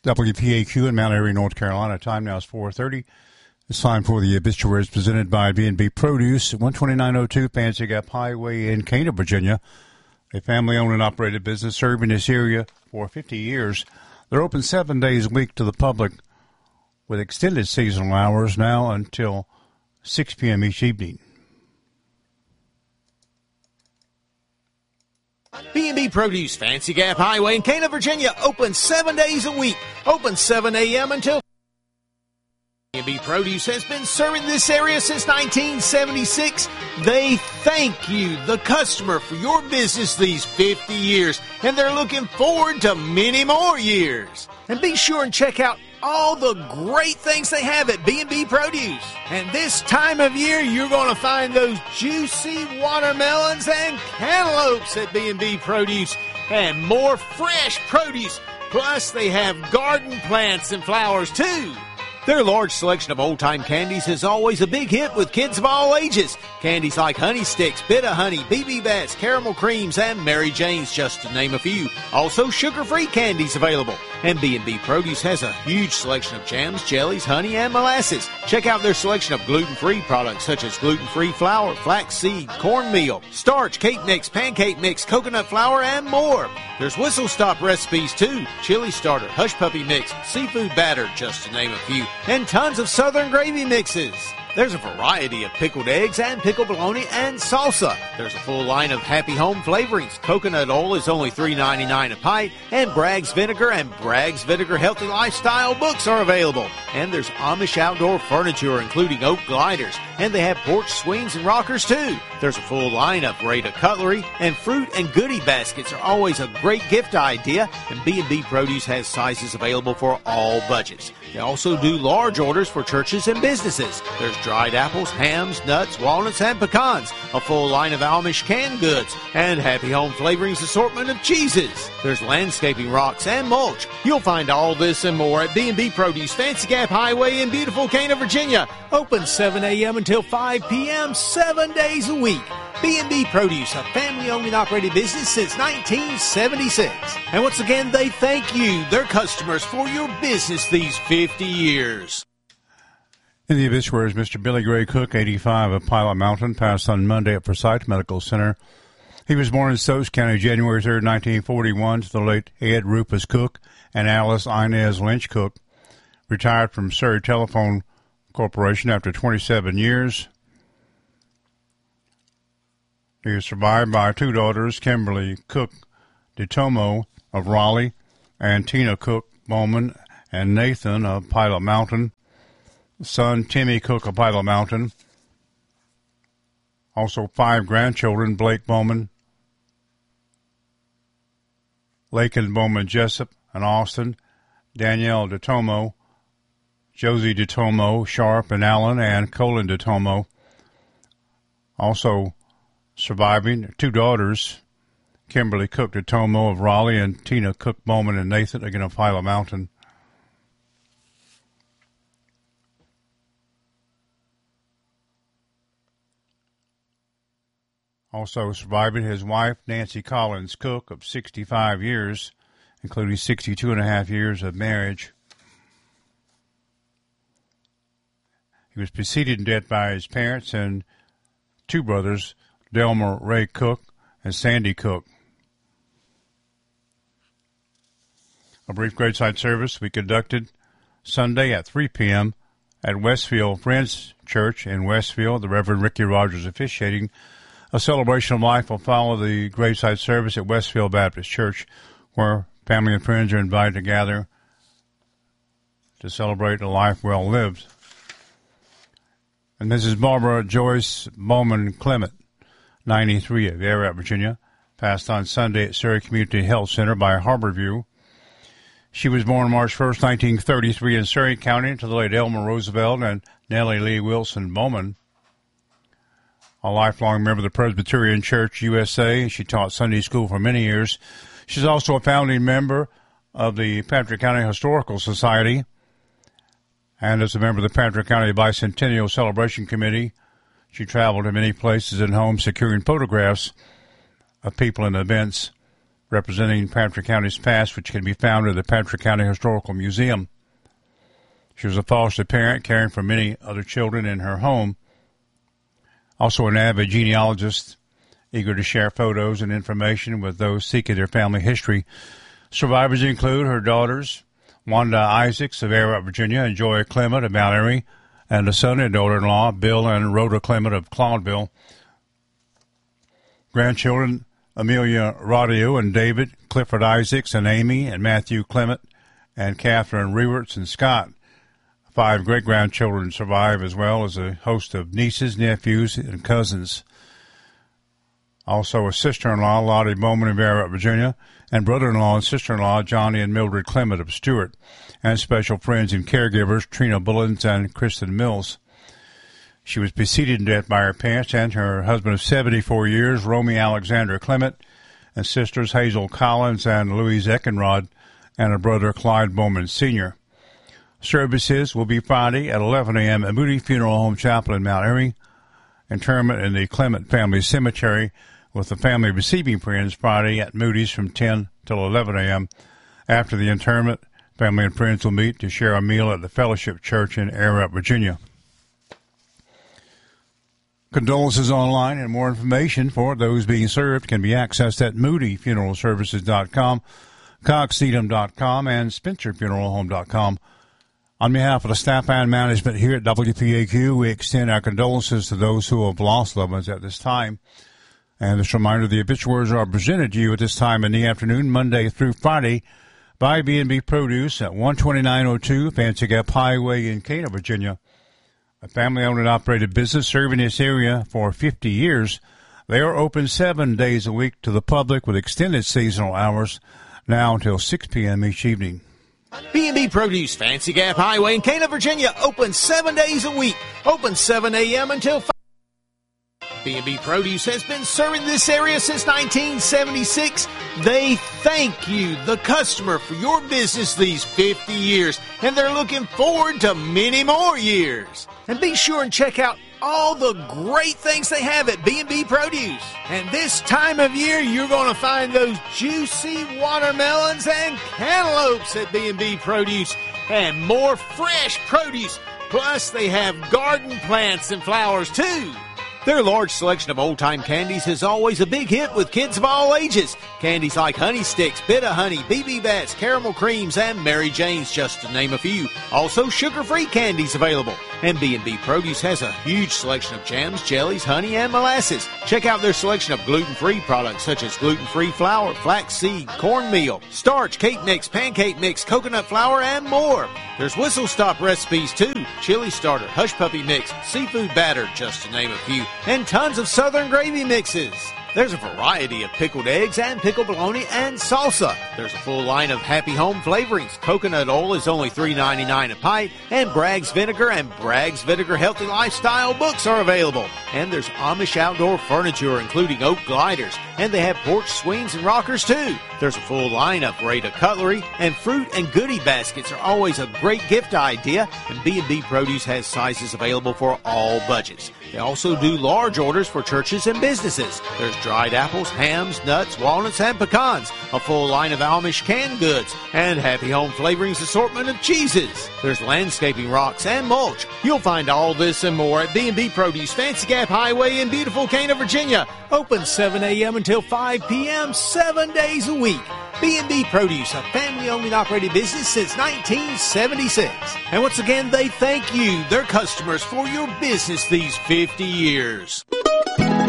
WPAQ in Mount Airy, North Carolina. Time now is 4:30. It's time for the obituaries presented by B&B Produce, 12902 Pansy Gap Highway in Cana, Virginia. A family-owned and operated business serving this area for 50 years. They're open 7 days a week to the public with extended seasonal hours now until 6 p.m. each evening. B&B Produce, Fancy Gap Highway in Cana, Virginia, open 7 days a week. Open 7 a.m. until B&B Produce has been serving this area since 1976. They thank you, the customer, for your business these 50 years, and they're looking forward to many more years. And be sure and check out all the great things they have at B&B Produce. And this time of year, you're going to find those juicy watermelons and cantaloupes at B&B Produce, and more fresh produce. Plus, they have garden plants and flowers, too. Their large selection of old-time candies is always a big hit with kids of all ages. Candies like Honey Sticks, Bit of Honey, BB Bats, Caramel Creams, and Mary Jane's, just to name a few. Also, sugar-free candies available. And B&B Produce has a huge selection of jams, jellies, honey, and molasses. Check out their selection of gluten-free products such as gluten-free flour, flaxseed, cornmeal, starch, cake mix, pancake mix, coconut flour, and more. There's whistle stop recipes too, chili starter, hush puppy mix, seafood batter, just to name a few, and tons of southern gravy mixes. There's a variety of pickled eggs and pickled bologna and salsa. There's a full line of Happy Home flavorings. Coconut oil is only $3.99 a pint, and Bragg's Vinegar and Bragg's Vinegar Healthy Lifestyle books are available. And there's Amish outdoor furniture, including oak gliders, and they have porch swings and rockers too. There's a full line of Breda cutlery, and fruit and goodie baskets are always a great gift idea, and B&B Produce has sizes available for all budgets. They also do large orders for churches and businesses. There's dried apples, hams, nuts, walnuts, and pecans, a full line of Amish canned goods, and Happy Home Flavorings assortment of cheeses. There's landscaping rocks and mulch. You'll find all this and more at B&B Produce, Fancy Gap Highway in beautiful Cana, Virginia. Open 7 a.m. until 5 p.m. 7 days a week. B&B Produce, a family-owned and operated business since 1976. And once again, they thank you, their customers, for your business these 50 years. In the obituaries, Mr. Billy Gray Cook, 85, of Pilot Mountain, passed on Monday at Forsyth Medical Center. He was born in Stokes County, January 3, 1941, to the late Ed Rufus Cook and Alice Inez Lynch Cook. Retired from Surrey Telephone Corporation after 27 years. He is survived by two daughters, Kimberly Cook DeTomo of Raleigh, and Tina Cook Bowman, and Nathan of Pilot Mountain. Son Timmy Cook of Pilot Mountain. Also 5 grandchildren, Blake Bowman, Lakin Bowman Jessup and Austin, Danielle DeTomo, Josie DeTomo, Sharp and Allen, and Colin DeTomo. Also surviving 2 daughters, Kimberly Cook DeTomo of Raleigh and Tina Cook Bowman and Nathan, again of Pilot Mountain. Also surviving his wife, Nancy Collins Cook, of 65 years, including 62 and a half years of marriage. He was preceded in death by his parents and 2 brothers, Delmer Ray Cook and Sandy Cook. A brief graveside service we conducted Sunday at 3 p.m. at Westfield Friends Church in Westfield. The Reverend Ricky Rogers officiating. A celebration of life will follow the graveside service at Westfield Baptist Church, where family and friends are invited to gather to celebrate a life well lived. And Mrs. Barbara Joyce Bowman Clement, 93, of Ararat, Virginia, passed on Sunday at Surrey Community Health Center by Harborview. She was born March 1st, 1933 in Surrey County to the late Elmer Roosevelt and Nellie Lee Wilson Bowman. A lifelong member of the Presbyterian Church USA, she taught Sunday school for many years. She's also a founding member of the Patrick County Historical Society and as a member of the Patrick County Bicentennial Celebration Committee. She traveled to many places and homes securing photographs of people and events representing Patrick County's past, which can be found at the Patrick County Historical Museum. She was a foster parent, caring for many other children in her home. Also an avid genealogist, eager to share photos and information with those seeking their family history. Survivors include her daughters, Wanda Isaacs of Air Up, Virginia, and Joy Clement of Mount Airy, and a son and daughter-in-law, Bill and Rhoda Clement of Claudville. Grandchildren, Amelia Rodio and David, Clifford Isaacs and Amy and Matthew Clement, and Catherine Rewerts and Scott. 5 great-grandchildren survive, as well as a host of nieces, nephews, and cousins. Also a sister-in-law, Lottie Bowman of Air Up, Virginia, and brother-in-law and sister-in-law, Johnny and Mildred Clement of Stewart, and special friends and caregivers, Trina Bullens and Kristen Mills. She was preceded in death by her parents and her husband of 74 years, Romy Alexander Clement, and sisters Hazel Collins and Louise Eckenrod, and a brother, Clyde Bowman Sr. Services will be Friday at 11 a.m. at Moody Funeral Home Chapel in Mount Airy. Interment in the Clement Family Cemetery, with the family receiving friends Friday at Moody's from 10 till 11 a.m. After the interment, family and friends will meet to share a meal at the Fellowship Church in Air Up, Virginia. Condolences online and more information for those being served can be accessed at moodyfuneralservices.com, coxedum.com, and spencerfuneralhome.com. On behalf of the staff and management here at WPAQ, we extend our condolences to those who have lost loved ones at this time. And this reminder, the obituaries are presented to you at this time in the afternoon, Monday through Friday, by B&B Produce at 12902 Fancy Gap Highway in Cana, Virginia. A family-owned and operated business serving this area for 50 years. They are open 7 days a week to the public with extended seasonal hours, now until 6 p.m. each evening. B&B Produce, Fancy Gap Highway in Cana, Virginia, open 7 days a week. Open 7 a.m. until 5. B&B Produce has been serving this area since 1976. They thank you, the customer, for your business these 50 years, and they're looking forward to many more years. And be sure and check out all the great things they have at B&B Produce. And this time of year, you're going to find those juicy watermelons and cantaloupes at B&B Produce, and more fresh produce. Plus, they have garden plants and flowers, too. Their large selection of old-time candies is always a big hit with kids of all ages. Candies like Honey Sticks, Bit-O-Honey, BB Bats, Caramel Creams, and Mary Jane's, just to name a few. Also, sugar-free candies available. And B&B Produce has a huge selection of jams, jellies, honey, and molasses. Check out their selection of gluten-free products such as gluten-free flour, flaxseed, cornmeal, starch, cake mix, pancake mix, coconut flour, and more. There's whistle stop recipes too, chili starter, hush puppy mix, seafood batter, just to name a few, and tons of southern gravy mixes. There's a variety of pickled eggs and pickled bologna and salsa. There's a full line of Happy Home flavorings. Coconut oil is only $3.99 a pint, and Bragg's Vinegar and Bragg's Vinegar Healthy Lifestyle books are available. And there's Amish outdoor furniture, including oak gliders, and they have porch swings and rockers too. There's a full line of Rada cutlery, and fruit and goodie baskets are always a great gift idea, and B&B Produce has sizes available for all budgets. They also do large orders for churches and businesses. There's dried apples, hams, nuts, walnuts, and pecans, a full line of Amish canned goods, and Happy Home Flavorings assortment of cheeses. There's landscaping rocks and mulch. You'll find all this and more at B&B Produce, Fancy Gap Highway in beautiful Cana, Virginia. Open 7 a.m. until 5 p.m. 7 days a week. B&B Produce, a family-owned and operated business since 1976. And once again, they thank you, their customers, for your business these 50 years.